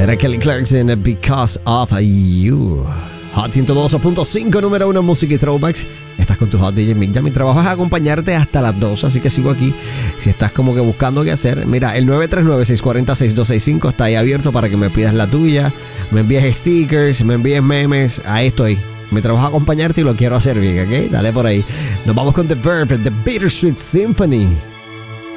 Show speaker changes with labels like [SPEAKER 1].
[SPEAKER 1] Era Kelly Clarkson, Because of You. Hot 102.5, número 1 música y throwbacks. Estás con tu Hot DJ Mick. Ya mi trabajo es acompañarte hasta las 2, así que sigo aquí. Si estás como que buscando qué hacer, mira, el 939-640-6265 está ahí abierto para que me pidas la tuya, me envíes stickers, me envíes memes. Ahí estoy. Mi trabajo es acompañarte y lo quiero hacer bien, ¿ok? Dale por ahí. Nos vamos con The Verve, The Bittersweet Symphony.